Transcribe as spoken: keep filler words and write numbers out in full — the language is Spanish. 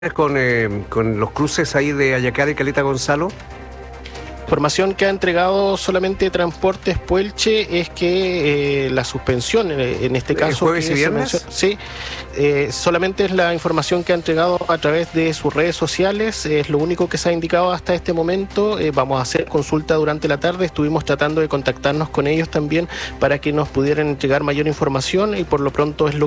con, eh, con los cruces ahí de Ayacar y Caleta Gonzalo? Información que ha entregado solamente Transportes Puelche es que eh, la suspensión, en, en este caso... ¿Jueves y viernes? Menciona, sí, eh, solamente es la información que ha entregado a través de sus redes sociales, es lo único que se ha indicado hasta este momento. Eh, vamos a hacer consulta durante la tarde, estuvimos tratando de contactarnos con ellos también para que nos pudieran entregar mayor información y por lo pronto es lo